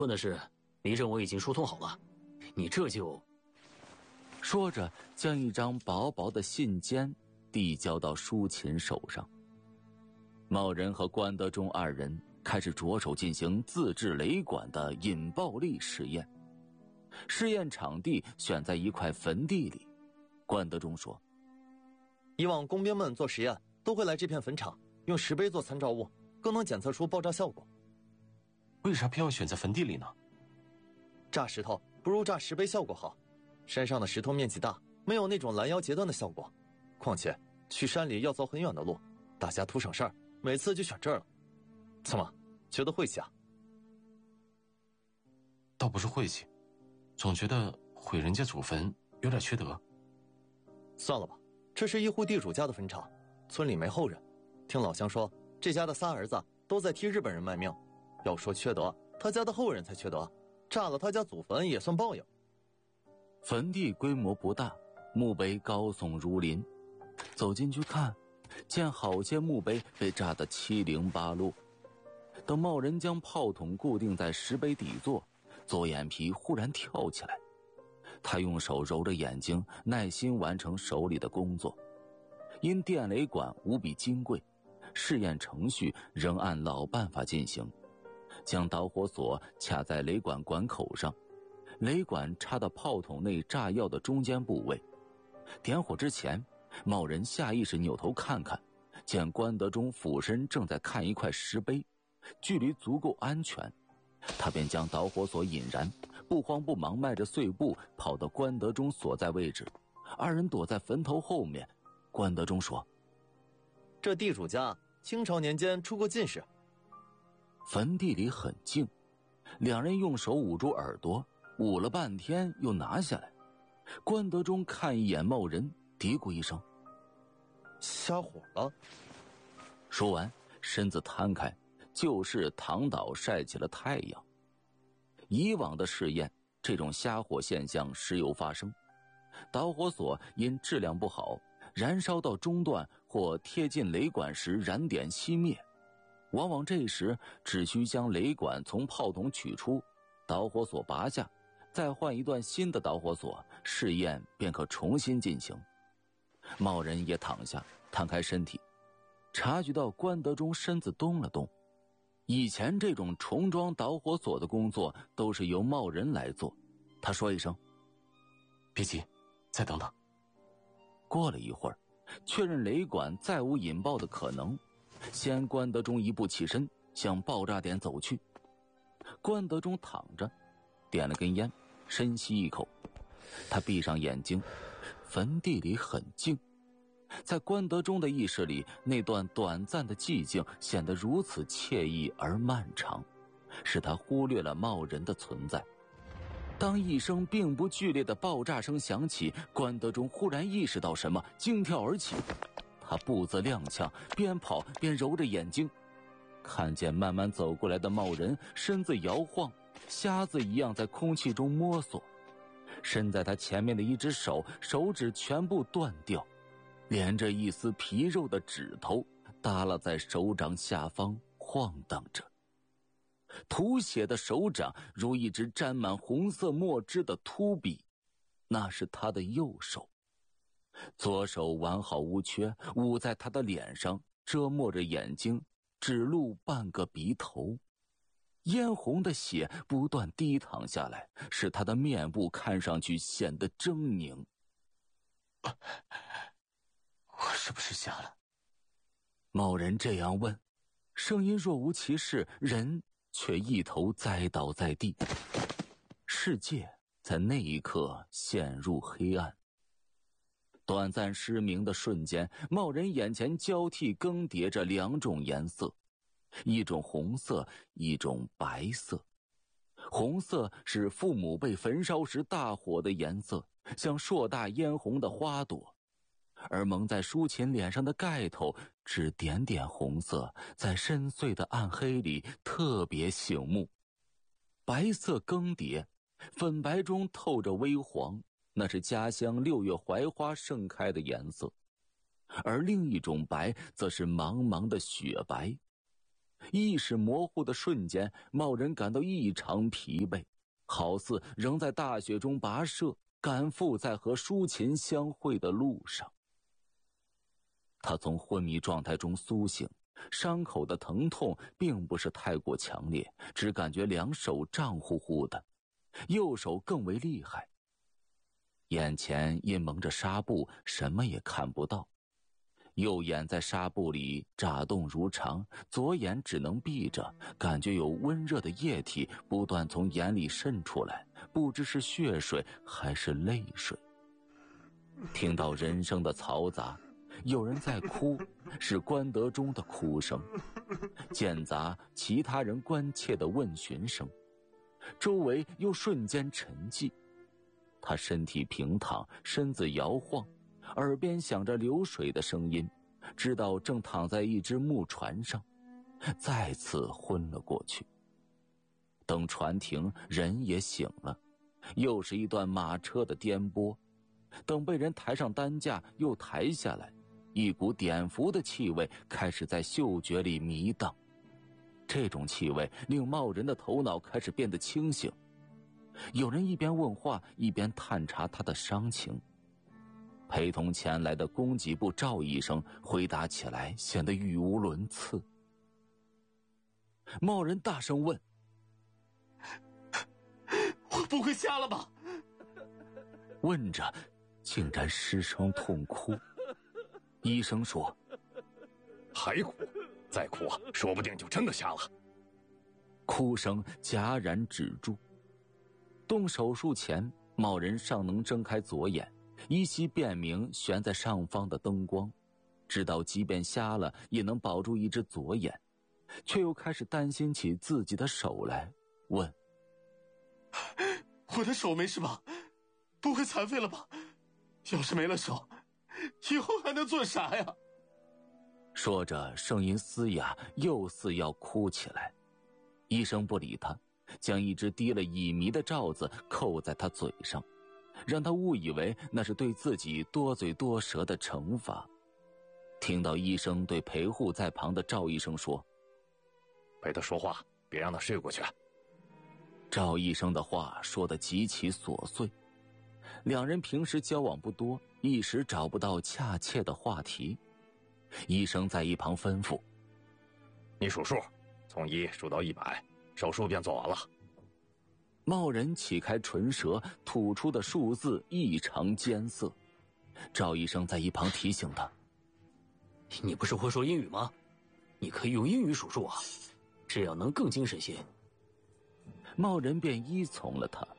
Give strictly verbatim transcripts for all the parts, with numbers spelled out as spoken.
问的是，离政我已经疏通好了，你这就…… 说着，将一张薄薄的信笺递交到舒琴手上。茂仁和关德忠二人开始着手进行自制雷管的引爆力试验。试验场地选在一块坟地里。关德忠说：“ 以往工兵们做实验都会来这片坟场，用石碑做参照物，更能检测出爆炸效果。 为啥偏要选在坟地里呢？ 炸石头不如炸石碑效果好。山上的石头面积大，没有那种拦腰截断的效果。况且去山里要走很远的路，大家图省事儿，每次就选这儿了。怎么，觉得晦气啊？” 倒不是晦气，总觉得毁人家祖坟有点缺德。 算了吧，这是一户地主家的坟场，村里没后人。听老乡说，这家的仨儿子都在替日本人卖命。要说缺德，他家的后人才缺德，炸了他家祖坟也算报应。 坟地规模不大，墓碑高耸如林。走进去看，见好些墓碑被炸得七零八落。等茂仁将炮筒固定在石碑底座，左眼皮忽然跳起来。他用手揉着眼睛，耐心完成手里的工作。因电雷管无比金贵，试验程序仍按老办法进行。将导火索卡在雷管管口上，雷管插到炮筒内炸药的中间部位。点火之前，茂仁下意识扭头看看，见关德忠俯身正在看一块石碑，距离足够安全，他便将导火索引燃，不慌不忙迈着碎步跑到关德忠所在位置。二人躲在坟头后面。关德忠说：“ 这地主家清朝年间出过进士。” 坟地里很静，两人用手捂住耳朵，捂了半天又拿下来。关德忠看一眼茂仁，嘀咕一声：“ 瞎火了。” 说完身子摊开，就是躺倒晒起了太阳。以往的试验，这种瞎火现象时有发生。导火索因质量不好，燃烧到中段或贴近雷管时燃点熄灭。往往这时只需将雷管从炮筒取出，导火索拔下，再换一段新的导火索，试验便可重新进行。茂仁也躺下，摊开身体，察觉到关德忠身子动了动。以前这种重装导火索的工作都是由茂仁来做。他说一声：“ 别急，再等等。” 过了一会儿，确认雷管再无引爆的可能，先关德忠一步起身向爆炸点走去。关德忠躺着，点了根烟，深吸一口。他闭上眼睛，坟地里很静。在关德忠的意识里，那段短暂的寂静显得如此惬意而漫长，使他忽略了茂仁的存在。当一声并不剧烈的爆炸声响起，关德忠忽然意识到什么，惊跳而起。他步子踉跄，边跑边揉着眼睛，看见慢慢走过来的茂仁身子摇晃，瞎子一样在空气中摸索。伸在他前面的一只手，手指全部断掉，连着一丝皮肉的指头耷拉在手掌下方晃荡着。吐血的手掌如一只沾满红色墨汁的秃笔，那是他的右手。左手完好无缺，捂在他的脸上，遮没着眼睛，只露半个鼻头。嫣红的血不断滴淌下来，使他的面部看上去显得狰狞。 我是不是瞎了？ 某人这样问，声音若无其事，人却一头栽倒在地。世界在那一刻陷入黑暗。短暂失明的瞬间，茂人眼前交替更迭着两种颜色，一种红色，一种白色。红色是父母被焚烧时大火的颜色，像硕大嫣红的花朵，而蒙在舒琴脸上的盖头只点点红色，在深邃的暗黑里特别醒目。白色更迭，粉白中透着微黄，那是家乡六月槐花盛开的颜色。而另一种白则是茫茫的雪白。 意识模糊的瞬间，茂人感到异常疲惫，好似仍在大雪中跋涉，赶赴在和舒琴相会的路上。他从昏迷状态中苏醒，伤口的疼痛并不是太过强烈，只感觉两手胀乎乎的，右手更为厉害。眼前因蒙着纱布，什么也看不到，右眼在纱布里眨动如常，左眼只能闭着，感觉有温热的液体不断从眼里渗出来，不知是血水还是泪水。听到人声的嘈杂，有人在哭，是关德忠的哭声，间杂其他人关切的问询声，周围又瞬间沉寂。他身体平躺，身子摇晃，耳边响着流水的声音，知道正躺在一只木船上，再次昏了过去。等船停，人也醒了，又是一段马车的颠簸。等被人抬上担架，又抬下来，一股碘伏的气味开始在嗅觉里迷荡。这种气味令茂人的头脑开始变得清醒。有人一边问话，一边探查他的伤情。陪同前来的供给部赵医生回答起来显得语无伦次。茂人大声问： 我不会瞎了吧？ 问着竟然失声痛哭。医生说： 还哭，再哭啊，说不定就真的瞎了。 哭声戛然止住。动手术前，茂人尚能睁开左眼，依稀辨明悬在上方的灯光，知道即便瞎了也能保住一只左眼，却又开始担心起自己的手来，问： 我的手没事吧？不会残废了吧？要是没了手，以后还能做啥呀？ 说着声音嘶哑，又似要哭起来。医生不理他，将一只滴了乙醚的罩子扣在他嘴上，让他误以为那是对自己多嘴多舌的惩罚。听到医生对陪护在旁的赵医生说： 陪他说话，别让他睡过去。 赵医生的话说得极其琐碎，两人平时交往不多，一时找不到恰切的话题。医生在一旁吩咐： 你数数，从一数到一百，手术便做完了。 茂人启开唇舌，吐出的数字异常艰涩。赵医生在一旁提醒他： 你不是会说英语吗？你可以用英语数数啊，这样能更精神些。 茂人便依从了他。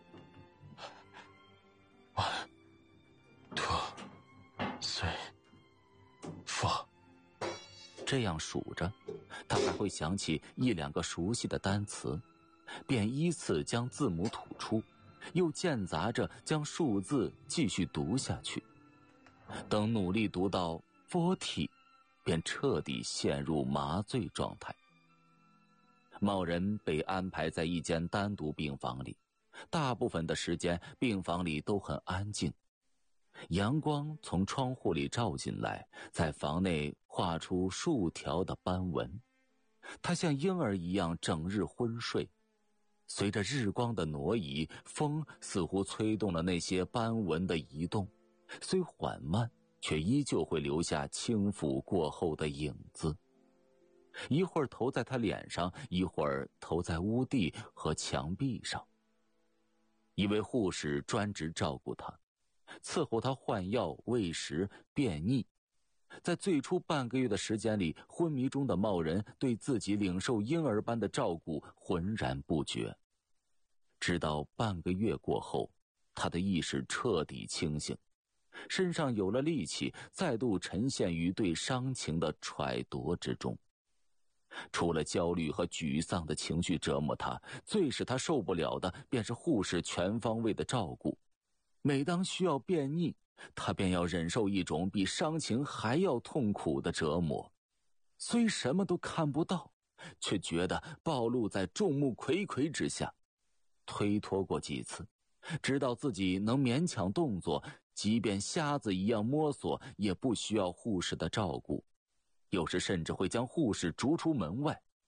One, two, three, four。 这样数着，他还会想起一两个熟悉的单词，便依次将字母吐出，又间杂着将数字继续读下去。等努力读到 forty， 便彻底陷入麻醉状态。茂人被安排在一间单独病房里，大部分的时间病房里都很安静。阳光从窗户里照进来，在房内画出数条的斑纹。他像婴儿一样整日昏睡，随着日光的挪移，风似乎催动了那些斑纹的移动，虽缓慢，却依旧会留下轻抚过后的影子。一会儿投在他脸上，一会儿投在屋地和墙壁上。一位护士专职照顾他，伺候他换药、喂食、便溺。在最初半个月的时间里，昏迷中的茂人对自己领受婴儿般的照顾浑然不觉。直到半个月过后，他的意识彻底清醒，身上有了力气，再度沉陷于对伤情的揣度之中。除了焦虑和沮丧的情绪折磨他，最使他受不了的便是护士全方位的照顾。每当需要便溺，他便要忍受一种比伤情还要痛苦的折磨。虽什么都看不到，却觉得暴露在众目睽睽之下。推脱过几次，直到自己能勉强动作，即便瞎子一样摸索，也不需要护士的照顾。有时甚至会将护士逐出门外，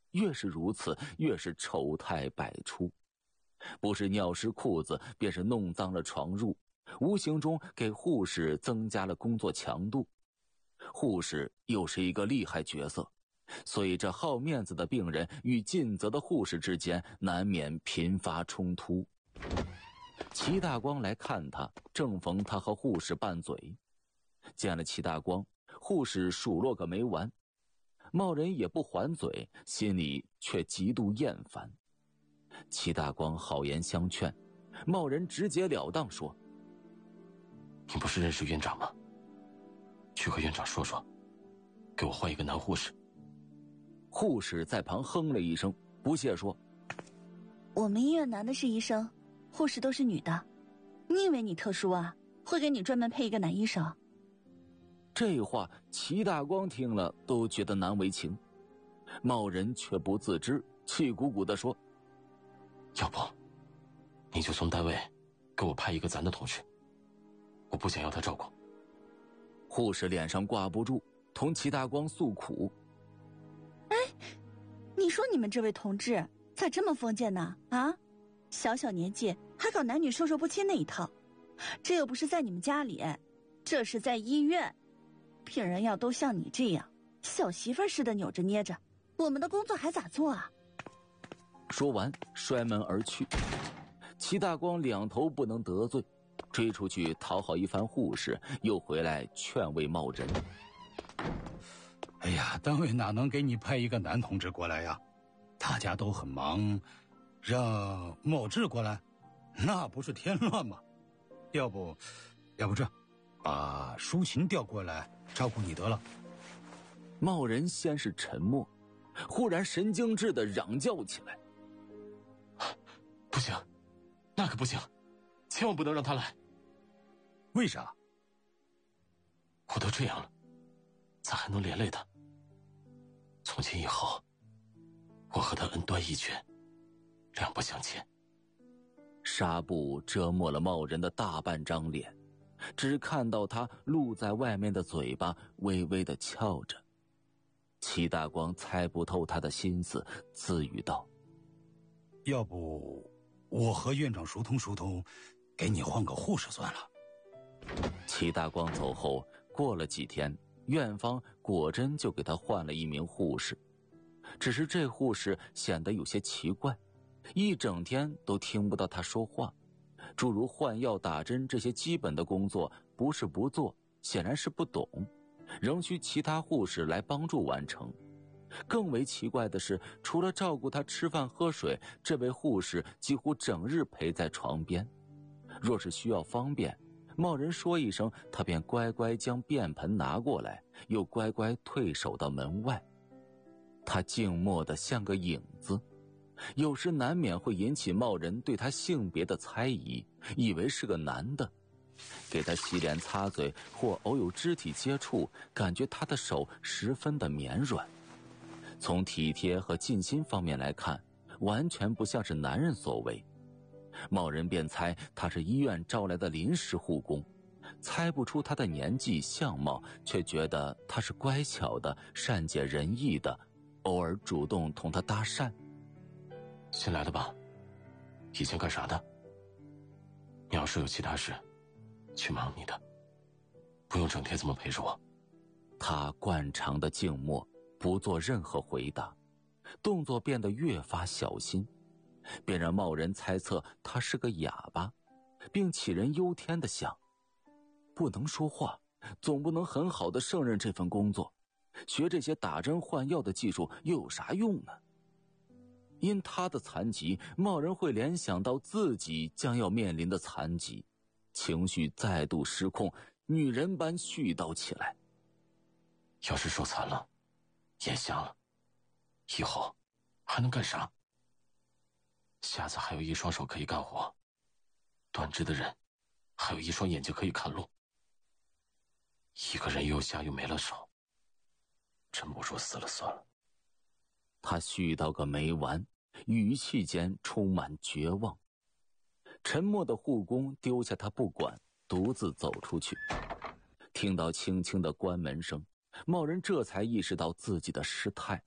越是如此，越是丑态百出。不是尿湿裤子，便是弄脏了床褥，无形中给护士增加了工作强度。护士又是一个厉害角色，所以这好面子的病人与尽责的护士之间难免频发冲突。齐大光来看他，正逢他和护士拌嘴。见了齐大光，护士数落个没完，茂人也不还嘴，心里却极度厌烦。齐大光好言相劝，茂人直截了当说： 你不是认识院长吗？去和院长说说，给我换一个男护士。 护士在旁哼了一声，不屑说： 我们医院男的是医生，护士都是女的，你以为你特殊啊？会给你专门配一个男医生？ 这话齐大光听了都觉得难为情，茂人却不自知，气鼓鼓地说： 要不你就从单位给我派一个咱的同事，我不想要他照顾。 护士脸上挂不住，同齐大光诉苦： 哎，你说你们这位同志咋这么封建呢？啊，小小年纪还搞男女授受不亲那一套，这又不是在你们家里，这是在医院。病人要都像你这样小媳妇似的扭着捏着，我们的工作还咋做啊？ 说完摔门而去。齐大光两头不能得罪，追出去讨好一番护士，又回来劝慰茂人： 哎呀，单位哪能给你派一个男同志过来呀？大家都很忙，让茂志过来，那不是添乱吗？要不要不这把舒琴调过来照顾你得了。 茂人先是沉默，忽然神经质地嚷叫起来： 不行，那可不行，千万不能让他来。 为啥？ 我都这样了，咋还能连累他？从今以后，我和他恩断义绝，两不相欠。 纱布遮没了茂人的大半张脸，只看到他露在外面的嘴巴微微的翘着。齐大光猜不透他的心思，自语道： 要不我和院长疏通疏通，给你换个护士算了。 齐大光走后，过了几天，院方果真就给他换了一名护士，只是这护士显得有些奇怪，一整天都听不到他说话，诸如换药打针这些基本的工作，不是不做，显然是不懂，仍需其他护士来帮助完成。更为奇怪的是，除了照顾他吃饭喝水，这位护士几乎整日陪在床边。若是需要方便，茂人说一声，他便乖乖将便盆拿过来，又乖乖退守到门外。他静默得像个影子，有时难免会引起茂人对他性别的猜疑，以为是个男的。给他洗脸擦嘴或偶有肢体接触，感觉他的手十分的绵软。从体贴和尽心方面来看，完全不像是男人所为。茂人便猜他是医院招来的临时护工，猜不出他的年纪相貌，却觉得他是乖巧的、善解人意的，偶尔主动同他搭讪。 新来的吧？以前干啥的？你要是有其他事，去忙你的，不用整天这么陪着我。 他惯常的静默，不做任何回答，动作变得越发小心，便让茂人猜测他是个哑巴，并杞人忧天地想：不能说话，总不能很好的胜任这份工作，学这些打针换药的技术又有啥用呢？因他的残疾，茂人会联想到自己将要面临的残疾，情绪再度失控，女人般絮叨起来： 要是手残了，眼瞎了，以后还能干啥？瞎子还有一双手可以干活，断肢的人还有一双眼睛可以看路。一个人又瞎又没了手，真不如死了算了。 他絮叨个没完，语气间充满绝望。沉默的护工丢下他不管，独自走出去。听到轻轻的关门声，茂人这才意识到自己的失态，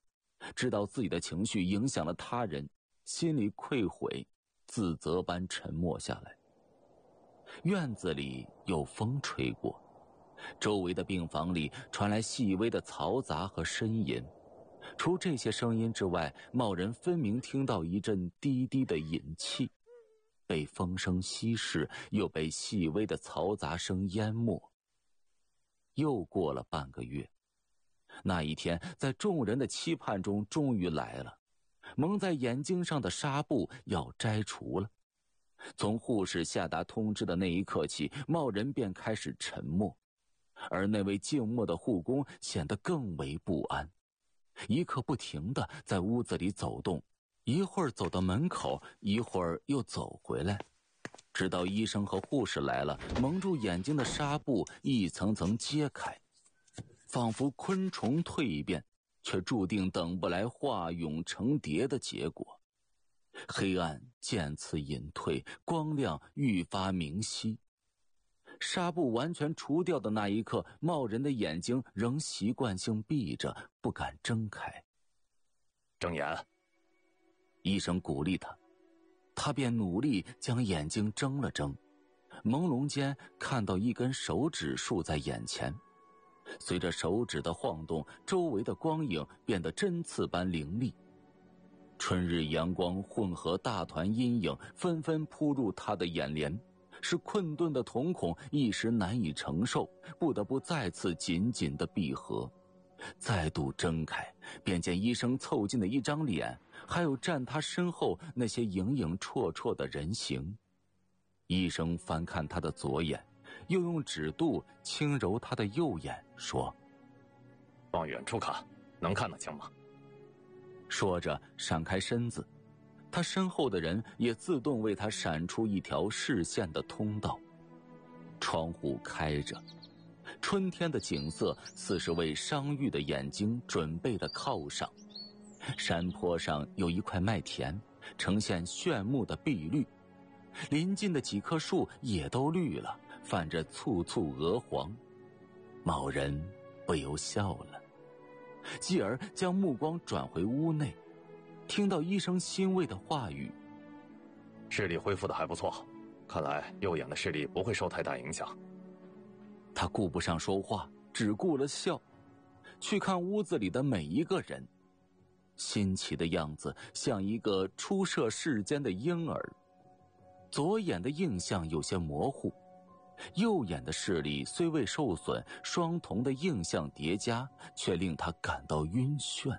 知道自己的情绪影响了他人，心里愧悔，自责般沉默下来。院子里有风吹过，周围的病房里传来细微的嘈杂和呻吟。除这些声音之外，茂人分明听到一阵低低的饮气，被风声稀释，又被细微的嘈杂声淹没。又过了半个月，那一天在众人的期盼中终于来了，蒙在眼睛上的纱布要摘除了。从护士下达通知的那一刻起，茂人便开始沉默，而那位静默的护工显得更为不安，一刻不停地在屋子里走动，一会儿走到门口，一会儿又走回来，直到医生和护士来了，蒙住眼睛的纱布一层层揭开，仿佛昆虫蜕变，却注定等不来化蛹成蝶的结果。黑暗渐次隐退，光亮愈发明晰。纱布完全除掉的那一刻，茂人的眼睛仍习惯性闭着，不敢睁开。 睁眼。 医生鼓励他，他便努力将眼睛睁了睁。朦胧间看到一根手指竖在眼前，随着手指的晃动，周围的光影变得针刺般凌厉。春日阳光混合大团阴影纷纷扑入他的眼帘，使困顿的瞳孔一时难以承受，不得不再次紧紧地闭合。再度睁开，便见医生凑近的一张脸，还有站他身后那些影影绰绰的人形。医生翻看他的左眼，又用指肚轻揉他的右眼，说：“ 往远处看，能看得清吗？” 说着闪开身子，他身后的人也自动为他闪出一条视线的通道。窗户开着，春天的景色似是为伤愈的眼睛准备了犒赏。山坡上有一块麦田，呈现炫目的碧绿，临近的几棵树也都绿了，泛着簇簇鹅黄。某人不由笑了，继而将目光转回屋内，听到医生欣慰的话语：“ 视力恢复的还不错，看来右眼的视力不会受太大影响。” 他顾不上说话，只顾了笑，去看屋子里的每一个人。新奇的样子像一个初涉世间的婴儿。左眼的印象有些模糊，右眼的视力虽未受损，双瞳的印象叠加，却令他感到晕眩。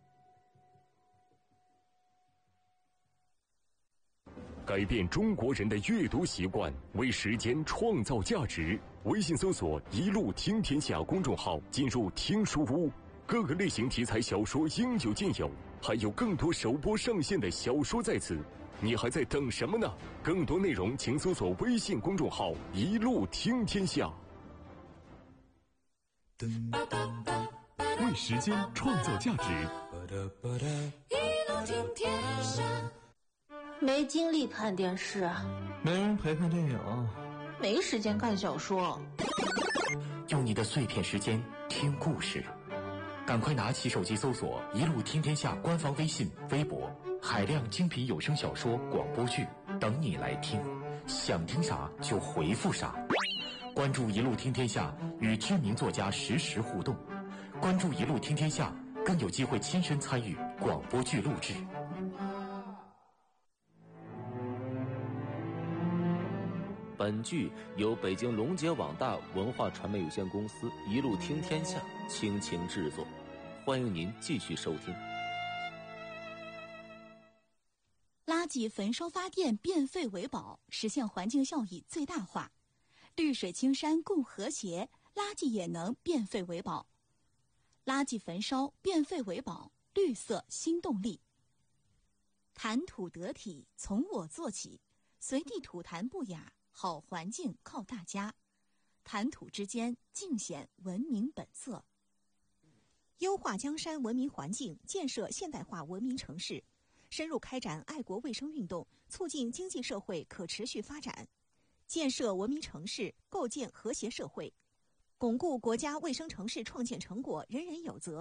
改变中国人的阅读习惯，为时间创造价值。微信搜索“一路听天下”公众号，进入听书屋，各个类型题材小说应有尽有，还有更多首播上线的小说在此。你还在等什么呢？更多内容请搜索微信公众号“一路听天下”。为时间创造价值。 一路听天下。没精力看电视， 没人陪看电影， 没时间看小说。 用你的碎片时间听故事，赶快拿起手机搜索“一路听天下”官方微信、微博，海量精品有声小说、广播剧等你来听，想听啥就回复啥。关注“一路听天下”，与知名作家实时互动。关注“一路听天下”，更有机会亲身参与广播剧录制。 本剧由北京龙杰网大文化传媒有限公司一路听天下倾情制作，欢迎您继续收听。 垃圾焚烧发电，变废为宝，实现环境效益最大化。绿水青山共和谐，垃圾也能变废为宝。垃圾焚烧，变废为宝，绿色新动力。谈吐得体，从我做起，随地吐痰不雅，好环境靠大家。谈吐之间尽显文明本色。 优化江山文明环境，建设现代化文明城市，深入开展爱国卫生运动，促进经济社会可持续发展，建设文明城市，构建和谐社会，巩固国家卫生城市创建成果人人有责，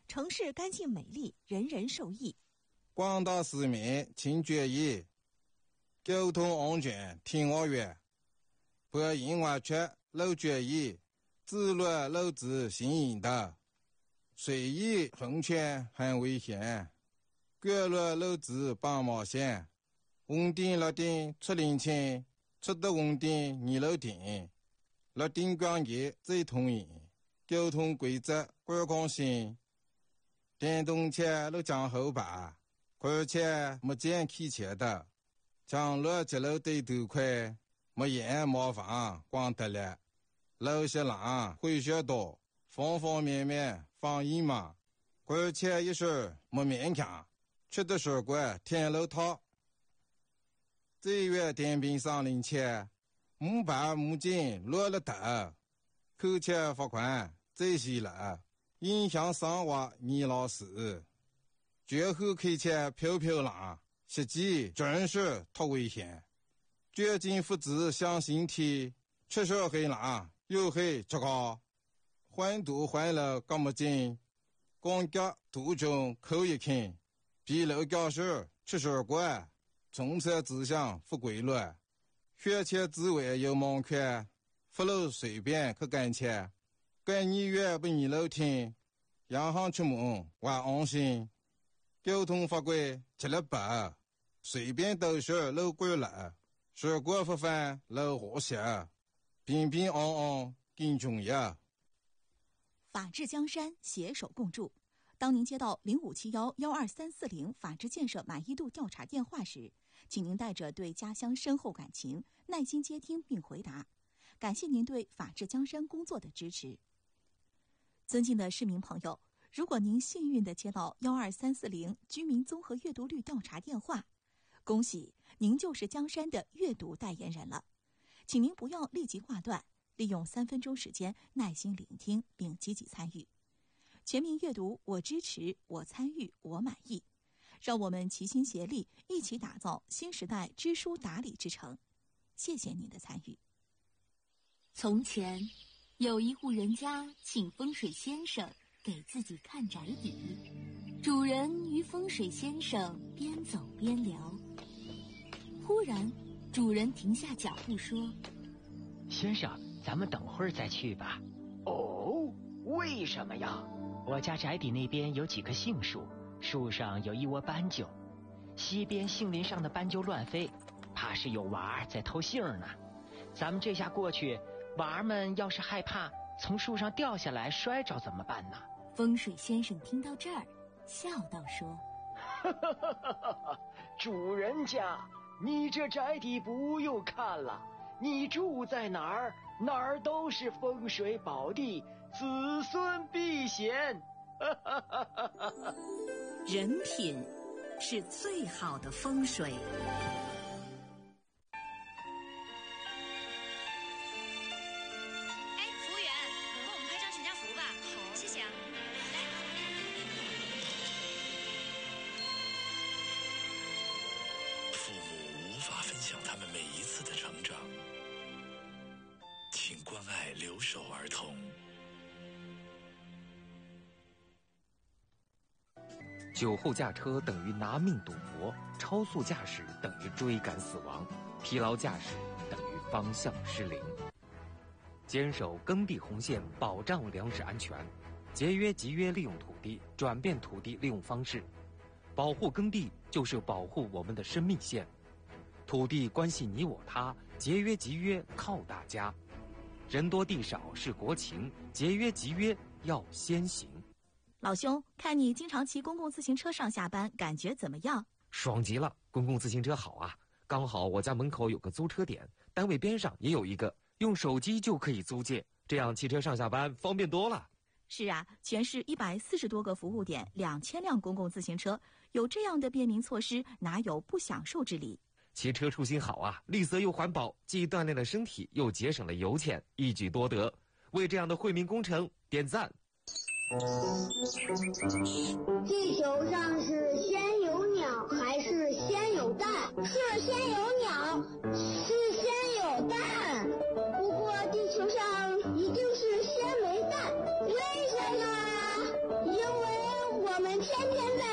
城市干净美丽，人人受益。 广大市民请注意，交通安全听我话，不因为缺路决议，自乱路子行引导，随意横穿很危险，过路路子绑毛线，红灯绿灯出领情，出得红灯你路停，绿灯光节最通行，交通规则观光性，电动车路将后排，而且没见开车的，将路接路对头快，没烟没房光得了，路些浪会学多，方方面面防疫嘛，而且一时没勉强，吃的水果天路套。这月电瓶上领钱，木板木筋落了头，扣钱罚款最细了，影响生活你老师。绝后开车飘飘浪，实际真是太危险。绝境复制向心体，吃手黑浪又黑这个，换度换了干么劲，光脚途中口一看，比路教授吃水果。从车指向不规律，学车之外有盲看，不路随便去干车，干你越不你路听，洋行出门还安心。交通法规吃了白，随便都是路过了，水果不犯路和谐，平平安安更重要。 法治江山，携手共筑。当您接到零五七幺幺二三四零法治建设满意度调查电话时，请您带着对家乡深厚感情，耐心接听并回答。感谢您对法治江山工作的支持。尊敬的市民朋友，如果您幸运地接到幺二三四零居民综合阅读率调查电话，恭喜您就是江山的阅读代言人了。请您不要立即挂断，利用三分钟时间耐心聆听并积极参与。全民阅读，我支持，我参与，我满意。让我们齐心协力，一起打造新时代知书达理之城。谢谢您的参与。 从前，有一户人家请风水先生给自己看宅邸，主人与风水先生边走边聊。忽然，主人停下脚步说：“ 先生，咱们等会儿再去吧。”“哦，为什么呀？”“我家宅邸那边有几棵杏树，树上有一窝斑鸠，西边杏林上的斑鸠乱飞，怕是有娃儿在偷杏呢。咱们这下过去，娃儿们要是害怕从树上掉下来摔着怎么办呢？” 风水先生听到这儿，笑道说：“ 主人家，你这宅邸不用看了，你住在哪儿，哪儿都是风水宝地，子孙避险。” 人品是最好的风水。 哎，服务员，帮我们拍张全家福吧。好，谢谢啊。来。 父母无法分享他们每一次的成长，请关爱留守儿童。 酒后驾车等于拿命赌博，超速驾驶等于追赶死亡，疲劳驾驶等于方向失灵。坚守耕地红线，保障粮食安全；节约集约利用土地，转变土地利用方式。保护耕地就是保护我们的生命线。土地关系你我他，节约集约靠大家。人多地少是国情，节约集约要先行。 老兄，看你经常骑公共自行车上下班，感觉怎么样？ 爽极了，公共自行车好啊！刚好我家门口有个租车点，单位边上也有一个，用手机就可以租借，这样骑车上下班方便多了。 是啊，全市一百四十多个服务点，两千辆公共自行车，有这样的便民措施，哪有不享受之理？ 骑车出行好啊，绿色又环保，既锻炼了身体，又节省了油钱，一举多得。为这样的惠民工程点赞。 地球上是先有鸟还是先有蛋？是先有鸟。